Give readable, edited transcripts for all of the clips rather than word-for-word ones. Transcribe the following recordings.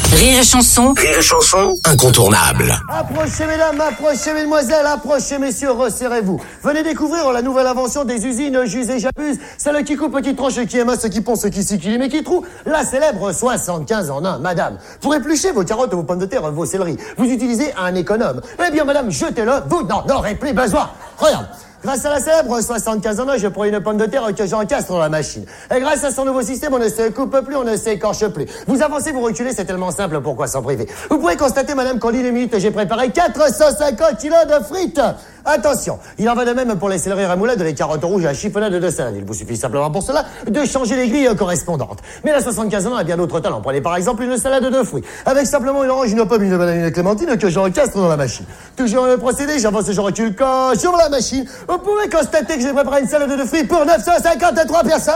Rire et chanson. Rire et chanson, incontournable. Approchez mesdames, approchez mesdemoiselles, approchez messieurs, resserrez-vous. Venez découvrir la nouvelle invention des usines J'use et j'abuse. Celle qui coupe, qui tranche, qui émasse, qui ponce, qui scie, qui lime et qui troue. La célèbre 75 en 1, madame. Pour éplucher vos carottes, vos pommes de terre, vos céleris, vous utilisez un économe. Eh bien madame, jetez-le, vous n'en aurez plus besoin. Regarde. Grâce à la célèbre 75 en 1, je prends une pomme de terre que j'encastre dans la machine. Et grâce à son nouveau système, on ne se coupe plus, on ne s'écorche plus. Vous avancez, vous reculez, c'est tellement simple, pourquoi s'en priver? Vous pouvez constater, madame, qu'en 10 minutes, j'ai préparé 450 kilos de frites. Attention, il en va de même pour les céleris ramoulades, les carottes rouges à chiffonnade de salade. Il vous suffit simplement pour cela de changer les grilles correspondantes. Mais la 75 ans a bien d'autres talents. Prenez par exemple une salade de fruits, avec simplement une orange, une pomme, une banane, une clémentine que j'encastre dans la machine. Toujours le procédé, j'avance et je recule sur la machine. Vous pouvez constater que j'ai préparé une salade de fruits pour 953 personnes.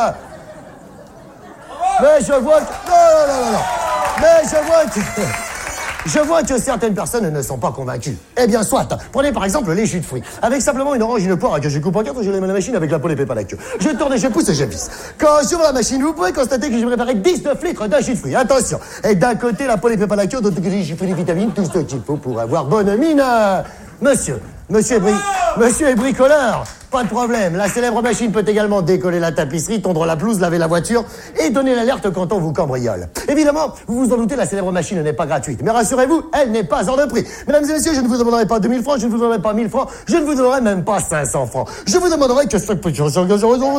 Mais je vois que... Non. Mais je vois que certaines personnes ne sont pas convaincues. Eh bien, soit. Prenez par exemple les jus de fruits. Avec simplement une orange et une poire que je coupe en quatre, je les mets dans la machine avec la peau, les pépins, la queue. Je tourne et je pousse et je visse. Quand sur la machine, vous pouvez constater que j'ai préparé 19 litres de jus de fruits. Attention. Et d'un côté, la peau, les pépins, la queue, d'autre côté, j'ai pris des vitamines, tout ce qu'il faut pour avoir bonne mine. Monsieur est bricoleur. Pas de problème. La célèbre machine peut également décoller la tapisserie, tondre la pelouse, laver la voiture et donner l'alerte quand on vous cambriole. Évidemment, vous vous en doutez, la célèbre machine n'est pas gratuite. Mais rassurez-vous, elle n'est pas hors de prix. Mesdames et messieurs, je ne vous demanderai pas 2000 francs, je ne vous demanderai pas 1000 francs, je ne vous donnerai même pas 500 francs. Je vous demanderai que 5 petits francs.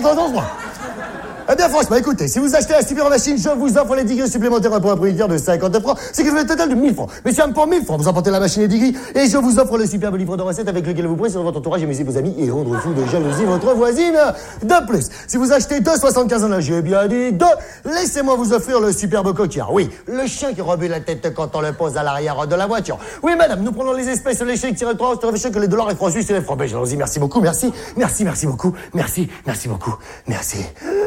Eh bien, franchement, écoutez, si vous achetez la super machine, je vous offre les 10 grilles supplémentaires pour un prix de 50 francs. C'est que je vais le total de 1000 francs. Mais c'est pour 1000 francs, vous emportez la machine et 10 grilles, et je vous offre le superbe livre de recettes avec lequel vous pourrez sur votre entourage amuser vos amis et rendre fou de jalousie votre voisine. De plus, si vous achetez 2,75 en j'ai bien dit 2, laissez-moi vous offrir le superbe coquillard. Oui, le chien qui remue la tête quand on le pose à l'arrière de la voiture. Oui, madame, nous prenons les espèces, les chèques, tirés de 3, que les dollars, les francs suisses et les francs belges. Allons-y, merci beaucoup, merci beaucoup, merci.